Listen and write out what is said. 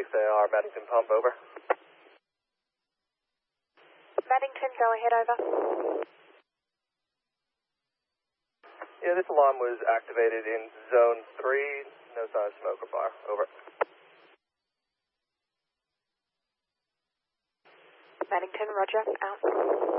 6AR, Maddington Pump, over. Maddington, go ahead, over. Yeah, this alarm was activated in zone 3. No sign of smoke or fire, over. Maddington, roger, out.